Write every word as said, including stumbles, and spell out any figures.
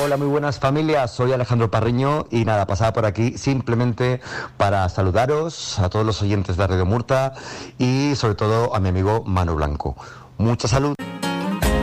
Hola, muy buenas familias, soy Alejandro Parriño y nada, pasaba por aquí simplemente para saludaros a todos los oyentes de Radio Murta y sobre todo a mi amigo Manu Blanco. Mucha salud.